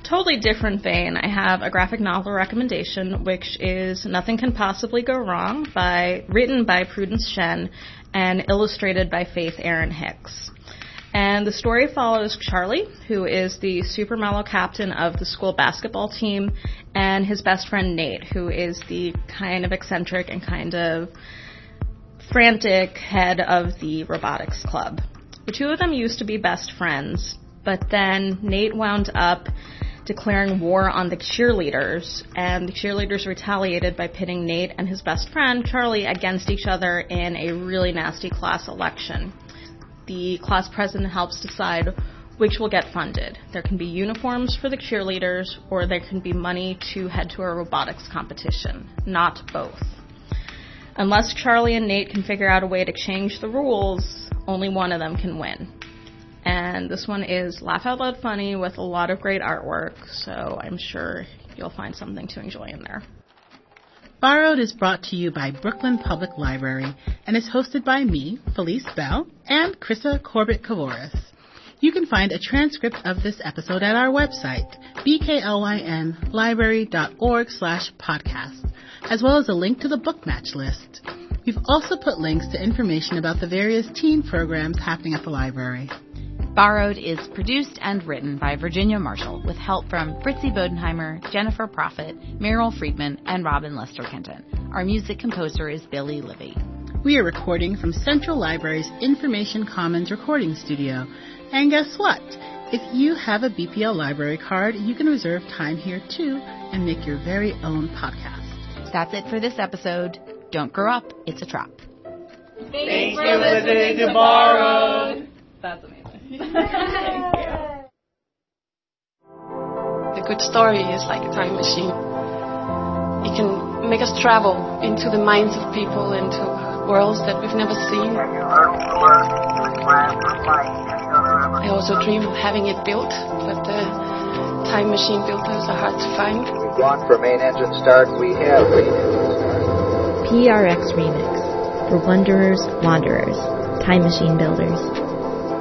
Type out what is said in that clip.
totally different vein, I have a graphic novel recommendation, which is Nothing Can Possibly Go Wrong, written by Prudence Shen and illustrated by Faith Erin Hicks. And the story follows Charlie, who is the super mellow captain of the school basketball team, and his best friend Nate, who is the kind of eccentric and kind of frantic head of the robotics club. The two of them used to be best friends, but then Nate wound up declaring war on the cheerleaders, and the cheerleaders retaliated by pitting Nate and his best friend, Charlie, against each other in a really nasty class election. The class president helps decide which will get funded. There can be uniforms for the cheerleaders, or there can be money to head to a robotics competition. Not both. Unless Charlie and Nate can figure out a way to change the rules, only one of them can win. And this one is laugh out loud funny with a lot of great artwork, so I'm sure you'll find something to enjoy in there. Borrowed is brought to you by Brooklyn Public Library and is hosted by me, Felice Bell, and Krista Corbett-Kavoris. You can find a transcript of this episode at our website, bklynlibrary.org/podcast, as well as a link to the book match list. We've also put links to information about the various teen programs happening at the library. Borrowed is produced and written by Virginia Marshall with help from Fritzi Bodenheimer, Jennifer Prophet, Meryl Friedman, and Robin Lester Kenton. Our music composer is Billy Livy. We are recording from Central Library's Information Commons recording studio. And guess what? If you have a BPL library card, you can reserve time here too and make your very own podcast. That's it for this episode. Don't grow up. It's a trap. Thanks for listening to Borrowed. That's amazing. A good story is like a time machine. It can make us travel into the minds of people, into worlds that we've never seen. I also dream of having it built, but the time machine builders are hard to find. We've gone for main engine start. We have main engine start. PRX Remix for Wanderers, Wanderers, Time Machine Builders.